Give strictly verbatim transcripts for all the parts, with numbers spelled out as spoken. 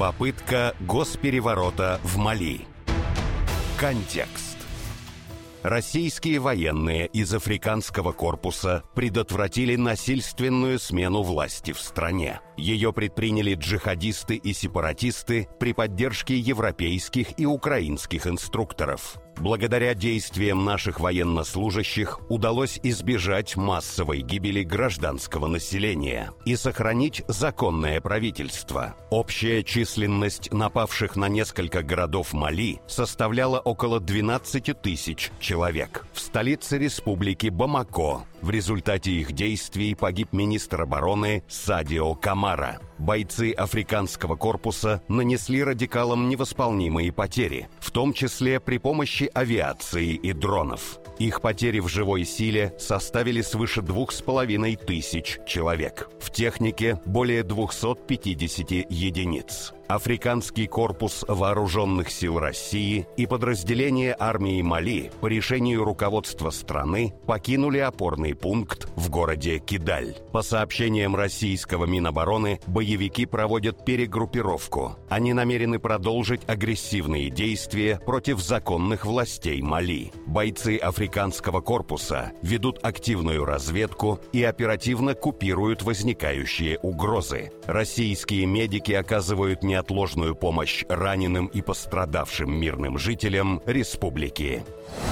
Попытка госпереворота в Мали. Контекст. Российские военные из Африканского корпуса предотвратили насильственную смену власти в стране. Ее предприняли джихадисты и сепаратисты при поддержке европейских и украинских инструкторов. Благодаря действиям наших военнослужащих удалось избежать массовой гибели гражданского населения и сохранить законное правительство. Общая численность напавших на несколько городов Мали составляла около двенадцать тысяч человек. В столице республики Бамако в результате их действий погиб министр обороны Садио Камара. Бойцы Африканского корпуса нанесли радикалам невосполнимые потери, в том числе при помощи авиации и дронов. Их потери в живой силе составили свыше двух с половиной тысяч человек. В технике более двухсот пятидесяти единиц. Африканский корпус вооруженных сил России и подразделения армии Мали по решению руководства страны покинули опорный пункт в городе Кидаль. По сообщениям российского Минобороны, боевики проводят перегруппировку. Они намерены продолжить агрессивные действия против законных властей Мали. Бойцы Африканского корпуса ведут активную разведку и оперативно купируют возникающие угрозы. Российские медики оказывают неотложную помощь раненым и пострадавшим мирным жителям республики.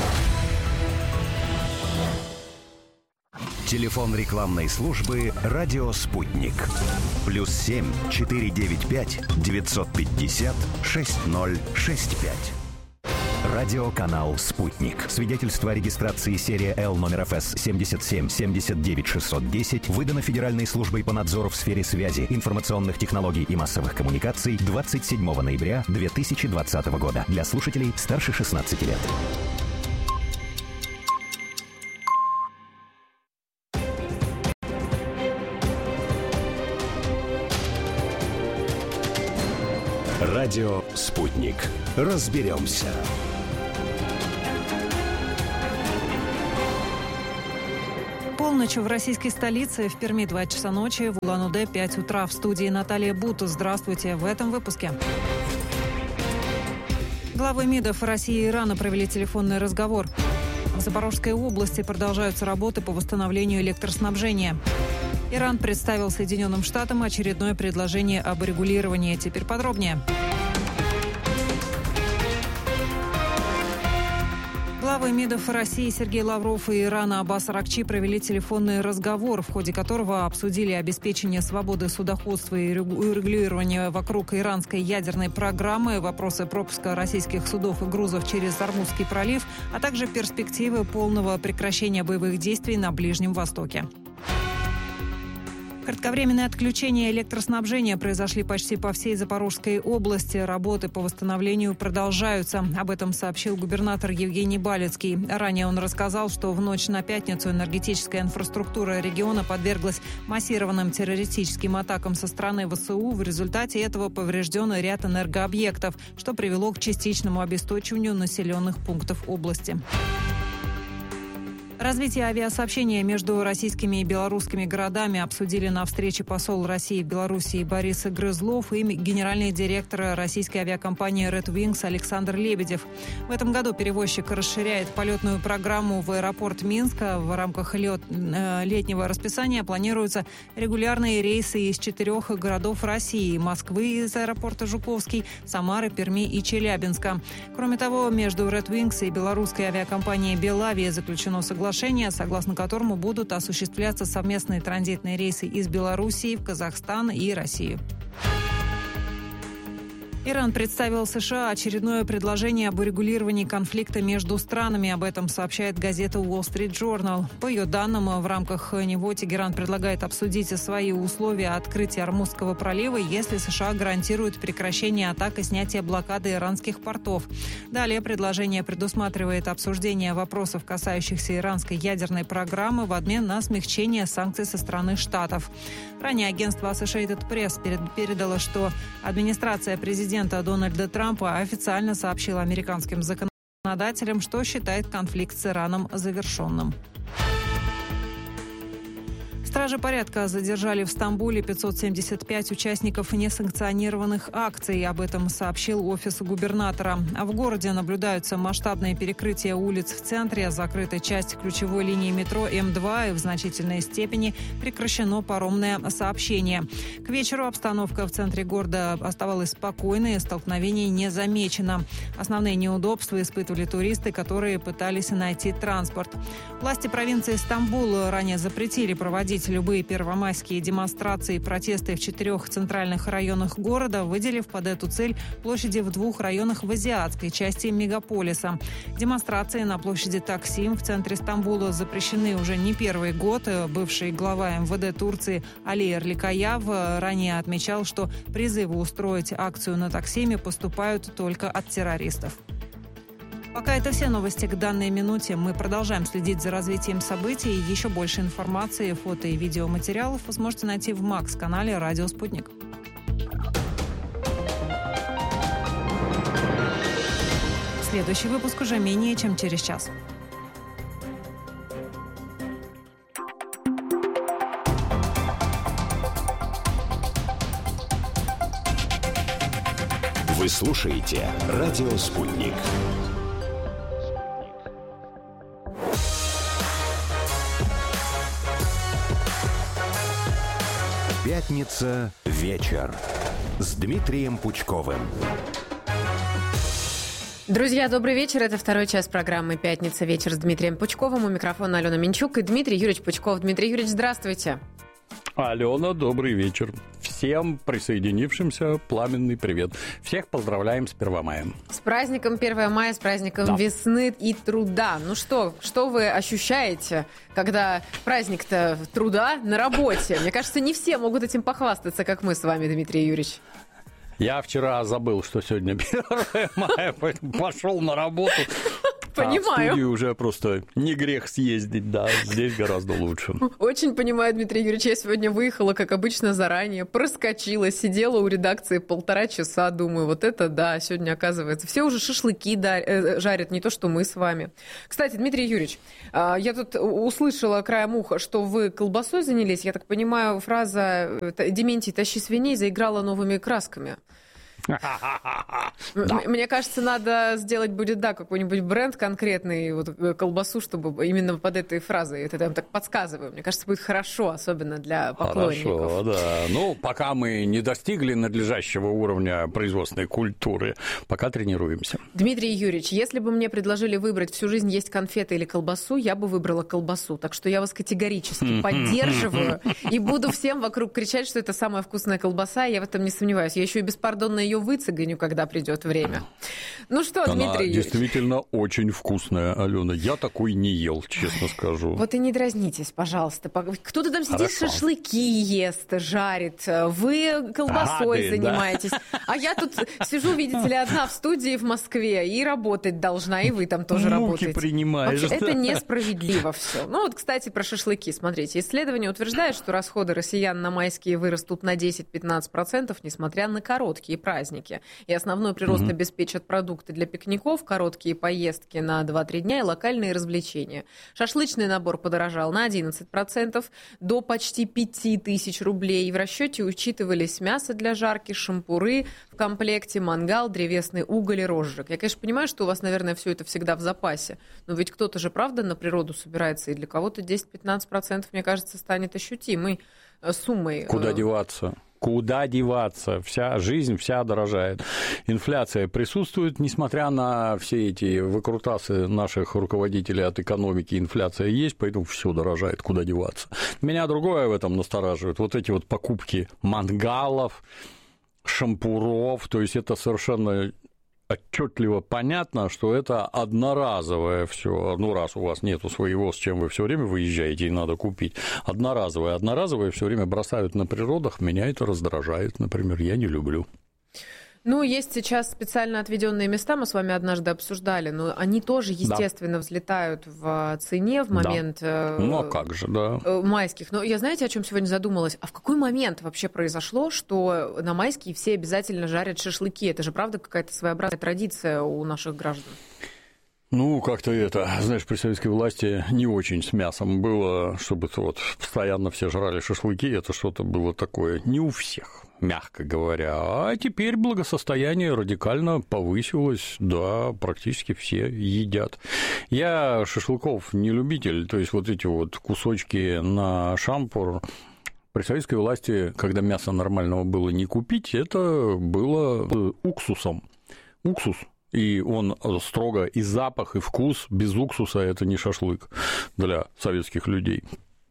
Телефон рекламной службы «Радио Спутник». Плюс семь четыре девять пять девятьсот пятьдесят шесть ноль шесть пять. Радиоканал «Спутник». Свидетельство о регистрации серия Л номер эф эс семьдесят семь семьдесят девять шестьсот десять выдано Федеральной службой по надзору в сфере связи, информационных технологий и массовых коммуникаций двадцать седьмого ноября две тысячи двадцатого года. Для слушателей старше шестнадцати лет. Радио «Спутник». Разберемся. Полночь в российской столице, в Перми два часа ночи, в Улан-Удэ пять утра. В студии Наталья Бута. Здравствуйте. В этом выпуске. Главы МИДов России и Ирана провели телефонный разговор. В Запорожской области продолжаются работы по восстановлению электроснабжения. Иран представил Соединенным Штатам очередное предложение об урегулировании. Теперь подробнее. Главы МИДов России Сергей Лавров и Ирана Аббас Аракчи провели телефонный разговор, в ходе которого обсудили обеспечение свободы судоходства и урегулирование вокруг иранской ядерной программы, вопросы пропуска российских судов и грузов через Ормузский пролив, а также перспективы полного прекращения боевых действий на Ближнем Востоке. Кратковременные отключения электроснабжения произошли почти по всей Запорожской области. Работы по восстановлению продолжаются. Об этом сообщил губернатор Евгений Балецкий. Ранее он рассказал, что в ночь на пятницу энергетическая инфраструктура региона подверглась массированным террористическим атакам со стороны ВСУ. В результате этого поврежден ряд энергообъектов, что привело к частичному обесточиванию населенных пунктов области. Развитие авиасообщения между российскими и белорусскими городами обсудили на встрече посол России в Белоруссии Борис Грызлов и генеральный директор российской авиакомпании Red Wings Александр Лебедев. В этом году перевозчик расширяет полетную программу в аэропорт Минска. В рамках лет, э, летнего расписания планируются регулярные рейсы из четырех городов России: Москвы из аэропорта Жуковский, Самары, Перми и Челябинска. Кроме того, между Red Wings и белорусской авиакомпанией Белавия заключено соглашение, согласно которому будут осуществляться совместные транзитные рейсы из Белоруссии в Казахстан и Россию. Иран представил США очередное предложение об урегулировании конфликта между странами. Об этом сообщает газета Wall Street Journal. По ее данным, в рамках него Тегеран предлагает обсудить свои условия открытия Ормузского пролива, если США гарантируют прекращение атак и снятие блокады иранских портов. Далее предложение предусматривает обсуждение вопросов, касающихся иранской ядерной программы, в обмен на смягчение санкций со стороны Штатов. Ранее агентство Associated Press передало, что администрация президента Дональда Трампа официально сообщила американским законодателям, что считает конфликт с Ираном завершенным. Стражи Стражи порядка задержали в Стамбуле пятьсот семьдесят пять участников несанкционированных акций. Об этом сообщил офис губернатора. А в городе наблюдаются масштабные перекрытия улиц в центре, закрыта часть ключевой линии метро Эм два и в значительной степени прекращено паромное сообщение. К вечеру обстановка в центре города оставалась спокойной, столкновений не замечено. Основные неудобства испытывали туристы, которые пытались найти транспорт. Власти провинции Стамбул ранее запретили проводить любые первомайские демонстрации и протесты в четырех центральных районах города, выделив под эту цель площади в двух районах в азиатской части мегаполиса. Демонстрации на площади Таксим в центре Стамбула запрещены уже не первый год. Бывший глава эм вэ дэ Турции Али Эрликаяв ранее отмечал, что призывы устроить акцию на Таксиме поступают только от террористов. Пока это все новости к данной минуте. Мы продолжаем следить за развитием событий. Еще больше информации, фото и видеоматериалов вы сможете найти в Макс-канале «Радио Спутник». Следующий выпуск уже менее чем через час. Вы слушаете «Радио Спутник». Пятница. Вечер. С Дмитрием Пучковым. Друзья, добрый вечер. Это второй час программы «Пятница. Вечер» с Дмитрием Пучковым. У микрофона Алена Минчук и Дмитрий Юрьевич Пучков. Дмитрий Юрьевич, здравствуйте. Алена, добрый вечер. Всем присоединившимся пламенный привет. Всех поздравляем с Первомаем. С праздником первого мая, с праздником да. весны и труда. Ну что, что вы ощущаете, когда праздник-то труда на работе? Мне кажется, не все могут этим похвастаться, как мы с вами, Дмитрий Юрьевич. Я вчера забыл, что сегодня первое мая, поэтому пошел на работу. Понимаю. А в студию уже просто не грех съездить, да, здесь гораздо лучше. Очень понимаю, Дмитрий Юрьевич, я сегодня выехала, как обычно, заранее, проскочила, сидела у редакции полтора часа, думаю, вот это да, сегодня оказывается. Все уже шашлыки жарят, не то, что мы с вами. Кстати, Дмитрий Юрьевич, я тут услышала краем уха, что вы колбасой занялись, я так понимаю, фраза «Дементий, тащи свиней» заиграла новыми красками. Да. Мне кажется, надо сделать будет, да, какой-нибудь бренд конкретный, вот, колбасу, чтобы именно под этой фразой, это я вам так подсказываю. Мне кажется, будет хорошо, особенно для поклонников. Хорошо, да. Ну, пока мы не достигли надлежащего уровня производственной культуры, пока тренируемся. Дмитрий Юрьевич, если бы мне предложили выбрать всю жизнь есть конфеты или колбасу, я бы выбрала колбасу. Так что я вас категорически поддерживаю и буду всем вокруг кричать, что это самая вкусная колбаса, я в этом не сомневаюсь. Я еще и беспардонно ее выцегоню, когда придет время. Ну что, Она Дмитрий Юрьевич? действительно очень вкусная, Алена. Я такой не ел, честно скажу. Вот и не дразнитесь, пожалуйста. Кто-то там сидит, Хорошо. шашлыки ест, жарит. Вы колбасой Рады, занимаетесь. Да. А я тут сижу, видите ли, одна в студии в Москве и работать должна, и вы там тоже Муки работаете. принимаешь. Вообще, да. это несправедливо все. Ну вот, кстати, про шашлыки. Смотрите, исследование утверждает, что расходы россиян на майские вырастут на десять-пятнадцать процентов, несмотря на короткие праздники. И основной прирост mm-hmm. обеспечат продукты для пикников, короткие поездки на два-три дня и локальные развлечения. Шашлычный набор подорожал на одиннадцать процентов до почти пять тысяч рублей. В расчете учитывались мясо для жарки, шампуры в комплекте, мангал, древесный уголь и розжиг. Я, конечно, понимаю, что у вас, наверное, все это всегда в запасе, но ведь кто-то же, правда, на природу собирается, и для кого-то десять-пятнадцать процентов, мне кажется, станет ощутимой суммой. Куда деваться? Куда деваться? Вся жизнь, вся дорожает. Инфляция присутствует, несмотря на все эти выкрутасы наших руководителей от экономики. Инфляция есть, поэтому все дорожает. Куда деваться? Меня другое в этом настораживает. Вот эти вот покупки мангалов, шампуров. То есть это совершенно отчетливо понятно, что это одноразовое все. Ну, раз у вас нету своего, с чем вы все время выезжаете и надо купить. Одноразовое. Одноразовое все время бросают на природах. Меня это раздражает, например. Я не люблю. Ну, есть сейчас специально отведенные места, мы с вами однажды обсуждали, но они тоже, естественно, да. взлетают в цене в момент да. ну, а как же, да. майских. Но я, знаете, о чем сегодня задумалась? А в какой момент вообще произошло, что на майские все обязательно жарят шашлыки? Это же, правда, какая-то своеобразная традиция у наших граждан? Ну, как-то это, знаешь, при советской власти не очень с мясом было, чтобы вот постоянно все жрали шашлыки, это что-то было такое не у всех, мягко говоря. А теперь благосостояние радикально повысилось, да, практически все едят. Я шашлыков не любитель, то есть вот эти вот кусочки на шампур. При советской власти, когда мяса нормального было не купить, это было уксусом. Уксус. И он строго и запах, и вкус без уксуса – это не шашлык для советских людей.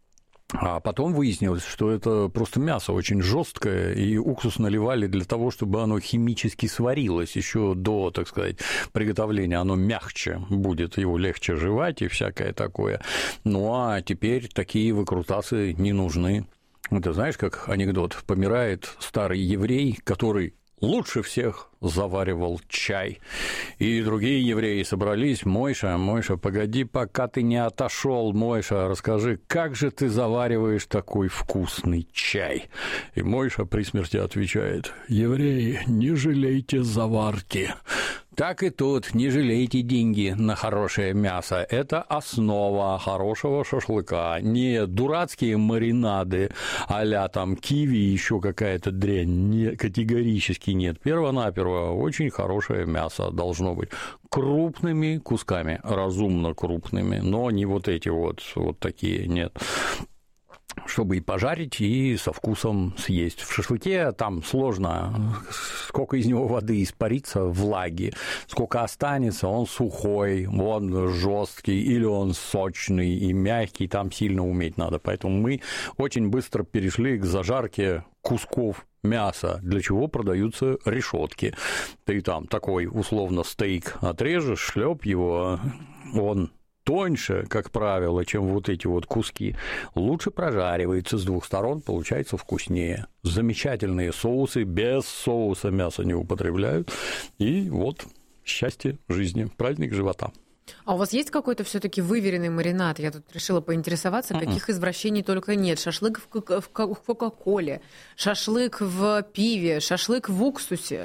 А потом выяснилось, что это просто мясо очень жесткое, и уксус наливали для того, чтобы оно химически сварилось еще до, так сказать, приготовления. Оно мягче будет, его легче жевать и всякое такое. Ну а теперь такие выкрутасы не нужны. Ты знаешь, как анекдот: помирает старый еврей, который лучше всех заваривал чай. И другие евреи собрались: Мойша, Мойша, погоди, пока ты не отошел, Мойша, расскажи, как же ты завариваешь такой вкусный чай? И Мойша при смерти отвечает: евреи, не жалейте заварки. Так и тут, не жалейте деньги на хорошее мясо. Это основа хорошего шашлыка. Не дурацкие маринады а-ля там киви и еще какая-то дрянь. Не, категорически нет. Перво-наперво очень хорошее мясо должно быть. Крупными кусками, разумно крупными, но не вот эти вот, вот такие, нет. Чтобы и пожарить, и со вкусом съесть. В шашлыке там сложно, сколько из него воды испарится, влаги, сколько останется, он сухой, он жесткий, или он сочный и мягкий, там сильно уметь надо. Поэтому мы очень быстро перешли к зажарке кусков мяса, для чего продаются решетки. Ты там такой условно стейк отрежешь, шлеп его, он тоньше, как правило, чем вот эти вот куски, лучше прожаривается с двух сторон, получается вкуснее. Замечательные соусы, без соуса мясо не употребляют, и вот счастье жизни, праздник живота. А у вас есть какой-то все-таки выверенный маринад? Я тут решила поинтересоваться, Mm-mm. каких извращений только нет. Шашлык в Кока-Коле, шашлык в пиве, шашлык в уксусе.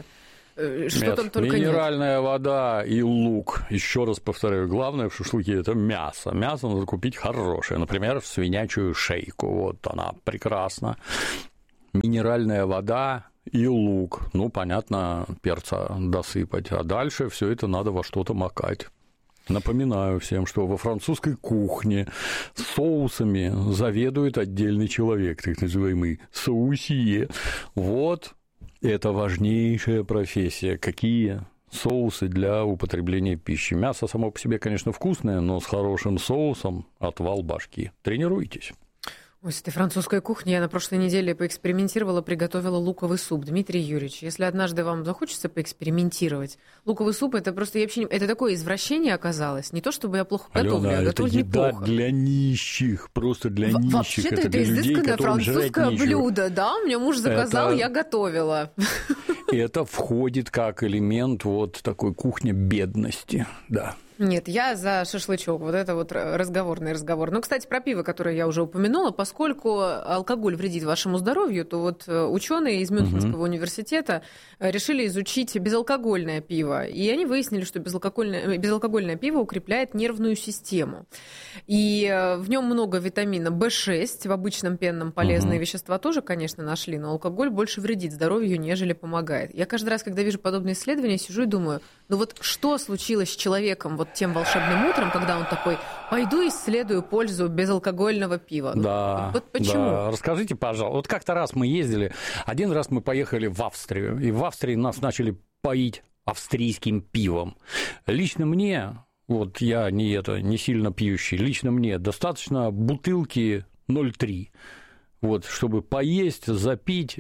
Что нет, там только минеральная нет. вода и лук. Еще раз повторяю, главное в шашлыке – это мясо. Мясо надо купить хорошее, например, свинячую шейку. Вот она прекрасна. Минеральная вода и лук. Ну, понятно, перца досыпать. А дальше все это надо во что-то макать. Напоминаю всем, что во французской кухне соусами заведует отдельный человек, так называемый соусье. Вот. Это важнейшая профессия. Какие соусы для употребления пищи? Мясо само по себе, конечно, вкусное, но с хорошим соусом отвал башки. Тренируйтесь. Ой, с этой французской кухней я на прошлой неделе поэкспериментировала, приготовила луковый суп. Дмитрий Юрьевич, если однажды вам захочется поэкспериментировать, луковый суп – это просто, я вообще не... это такое извращение оказалось. Не то, чтобы я плохо Алена, готовлю, я готовлю неплохо. Это еда для нищих, просто для В- нищих. Вообще-то это это изысканное французское блюдо, да? Мне муж заказал, это... я готовила. Это входит как элемент вот такой кухни бедности, да. Нет, я за шашлычок. Вот это вот разговорный разговор. Ну, кстати, про пиво, которое я уже упомянула, поскольку алкоголь вредит вашему здоровью, то вот ученые из Мюнхенского угу. университета решили изучить безалкогольное пиво. И они выяснили, что безалкогольное, безалкогольное пиво укрепляет нервную систему. И в нем много витамина бэ шесть. В обычном пенном полезные угу. вещества тоже, конечно, нашли, но алкоголь больше вредит здоровью, нежели помогает. Я каждый раз, когда вижу подобные исследования, сижу и думаю, ну вот что случилось с человеком вот тем волшебным утром, когда он такой: пойду исследую пользу безалкогольного пива. Да, вот почему? Да. Расскажите, пожалуйста. Вот как-то раз мы ездили, один раз мы поехали в Австрию, и в Австрии нас начали поить австрийским пивом. Лично мне, вот я не, это, не сильно пьющий, лично мне достаточно бутылки ноль три, вот, чтобы поесть, запить.